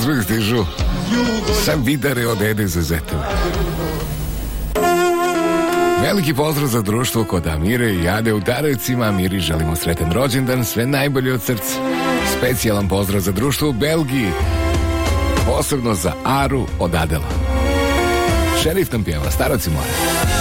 uvijek stižu. Sam vidare od Ede Zezetove. Veliki pozdrav za društvo kod Amire i Ade u Darevcima. Amiri želimo sretan rođendan, sve najbolje od srca. Specijalan pozdrav za društvo u Belgiji, posebno za Aru od Adela. Šerif nam pjeva, Starac i more.